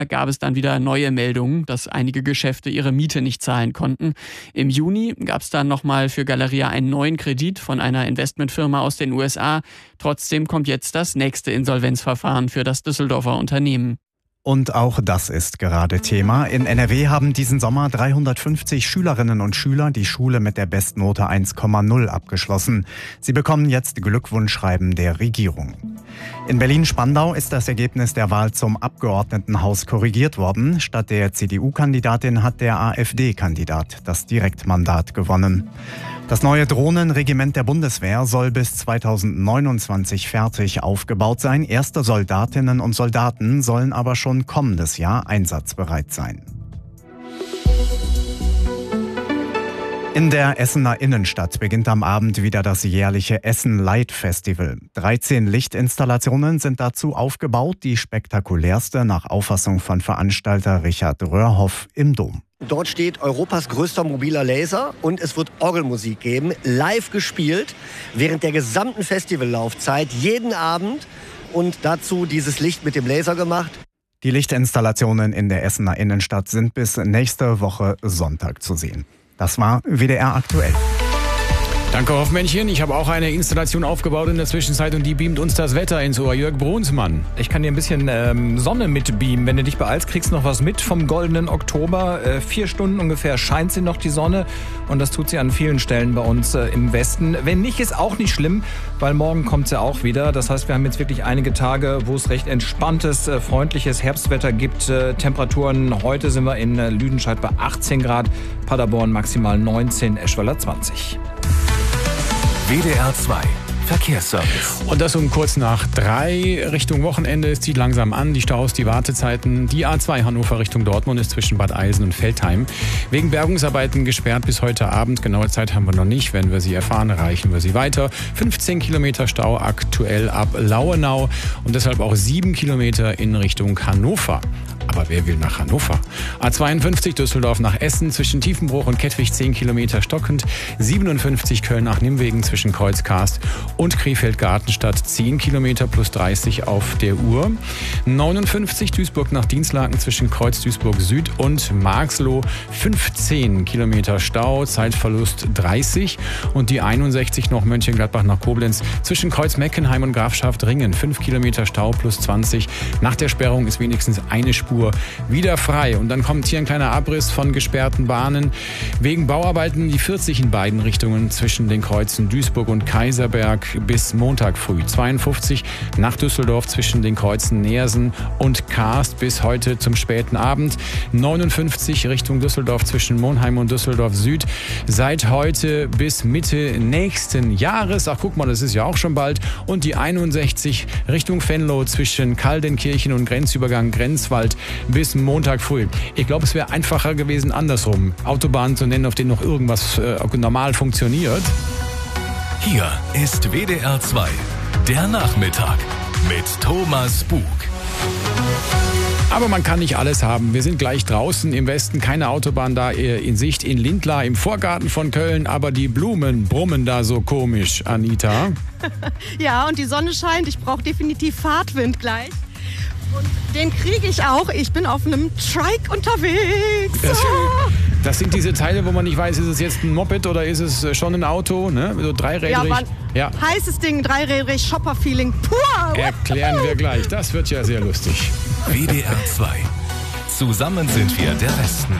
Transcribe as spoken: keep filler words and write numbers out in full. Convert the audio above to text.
gab es dann wieder neue Meldungen, dass einige Geschäfte ihre Miete nicht zahlen konnten. Im Juni gab es dann nochmal für Galeria einen neuen Kredit von einer Investmentfirma aus den U S A. Trotzdem kommt jetzt das nächste Insolvenzverfahren für das Düsseldorfer Unternehmen. Und auch das ist gerade Thema. In N R W haben diesen Sommer dreihundertfünfzig Schülerinnen und Schüler die Schule mit der Bestnote eins Komma null abgeschlossen. Sie bekommen jetzt Glückwunschschreiben der Regierung. In Berlin-Spandau ist das Ergebnis der Wahl zum Abgeordnetenhaus korrigiert worden. Statt der C D U-Kandidatin hat der A f D-Kandidat das Direktmandat gewonnen. Das neue Drohnenregiment der Bundeswehr soll bis zweitausendneunundzwanzig fertig aufgebaut sein. Erste Soldatinnen und Soldaten sollen aber schon kommendes Jahr einsatzbereit sein. In der Essener Innenstadt beginnt am Abend wieder das jährliche Essen Light Festival. dreizehn Lichtinstallationen sind dazu aufgebaut, die spektakulärste nach Auffassung von Veranstalter Richard Röhrhoff im Dom. Dort steht Europas größter mobiler Laser und es wird Orgelmusik geben, live gespielt, während der gesamten Festivallaufzeit, jeden Abend und dazu dieses Licht mit dem Laser gemacht. Die Lichtinstallationen in der Essener Innenstadt sind bis nächste Woche Sonntag zu sehen. Das war W D R aktuell. Danke, Hoffmännchen. Ich habe auch eine Installation aufgebaut in der Zwischenzeit und die beamt uns das Wetter ins Ohr. Jörg Brunsmann. Ich kann dir ein bisschen ähm, Sonne mitbeamen. Wenn du dich beeilst, kriegst du noch was mit vom goldenen Oktober. Äh, vier Stunden ungefähr scheint sie noch, die Sonne. Und das tut sie an vielen Stellen bei uns äh, im Westen. Wenn nicht, ist auch nicht schlimm, weil morgen kommt sie ja auch wieder. Das heißt, wir haben jetzt wirklich einige Tage, wo es recht entspanntes, äh, freundliches Herbstwetter gibt. Äh, Temperaturen, heute sind wir in äh, Lüdenscheid bei achtzehn Grad, Paderborn maximal neunzehn, Eschweiler zwanzig. W D R zwei Verkehrsservice. Und das um kurz nach drei Richtung Wochenende. Es zieht langsam an. Die Staus, die Wartezeiten. Die A zwei Hannover Richtung Dortmund ist zwischen Bad Eilsen und Veltheim wegen Bergungsarbeiten gesperrt bis heute Abend. Genaue Zeit haben wir noch nicht. Wenn wir sie erfahren, reichen wir sie weiter. fünfzehn Kilometer Stau aktuell ab Lauenau und deshalb auch sieben Kilometer in Richtung Hannover. Aber wer will nach Hannover? A zweiundfünfzig Düsseldorf nach Essen zwischen Tiefenbruch und Kettwig zehn Kilometer stockend. siebenundfünfzig Köln nach Nimwegen zwischen Kreuzkarst und Krefeld-Gartenstadt zehn Kilometer plus dreißig auf der Uhr. neunundfünfzig Duisburg nach Dinslaken zwischen Kreuz Duisburg Süd und Marxloh fünfzehn Kilometer Stau, Zeitverlust dreißig. Und die einundsechzig noch Mönchengladbach nach Koblenz zwischen Kreuz Meckenheim und Grafschaft-Ringen fünf Kilometer Stau plus zwanzig. Nach der Sperrung ist wenigstens eine Spur wieder frei. Und dann kommt hier ein kleiner Abriss von gesperrten Bahnen. Wegen Bauarbeiten die vierzig in beiden Richtungen zwischen den Kreuzen Duisburg und Kaiserberg bis Montag früh. zweiundfünfzig nach Düsseldorf zwischen den Kreuzen Neersen und Karst bis heute zum späten Abend. neunundfünfzig Richtung Düsseldorf zwischen Monheim und Düsseldorf Süd. Seit heute bis Mitte nächsten Jahres. Ach, guck mal, das ist ja auch schon bald. Und die einundsechzig Richtung Venlo zwischen Kaldenkirchen und Grenzübergang Grenzwald bis Montag früh. Ich glaube, es wäre einfacher gewesen, andersrum Autobahnen zu nennen, auf denen noch irgendwas äh, normal funktioniert. Hier ist W D R zwei, der Nachmittag mit Thomas Bug. Aber man kann nicht alles haben. Wir sind gleich draußen im Westen, keine Autobahn da in Sicht. In Lindlar im Vorgarten von Köln, aber die Blumen brummen da so komisch, Anita. Ja, und die Sonne scheint. Ich brauche definitiv Fahrtwind gleich. Und den kriege ich auch. Ich bin auf einem Trike unterwegs. Das, das sind diese Teile, wo man nicht weiß, ist es jetzt ein Moped oder ist es schon ein Auto, ne? So dreirädrig. Ja, Mann, ja. Heißes Ding, dreirädrig, Shopper-Feeling pur. Erklären wir gleich. Das wird ja sehr lustig. W D R zwei. Zusammen sind wir der Westen.